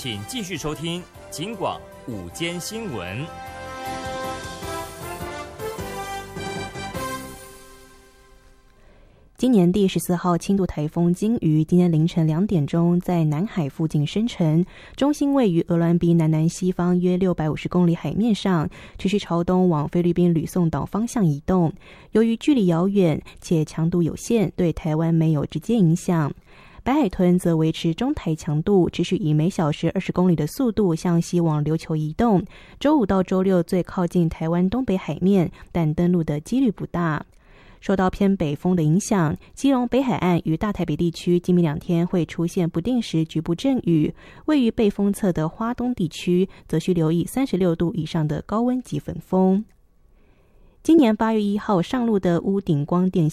请继续收听警广午间新闻。 今年第14号轻度台风鲸鱼今天凌晨2点钟在南海附近生成，中心位于鹅銮鼻南西方约650公里海面上，持续朝东往菲律宾吕宋岛方向移动。由于距离遥远且强度有限，对台湾没有直接影响。白海豚则维持中台强度，持续以每小时20公里的速度向西往琉球移动。周5到周6最靠近台湾东北海面，但登陆的几率不大。受到偏北风的影响，基隆北海岸与大台北地区今明2天会出现不定时局部阵雨，位于背风侧的花东地区则需留意36度以上的高温及粉风。今年8月1号上路的屋顶光电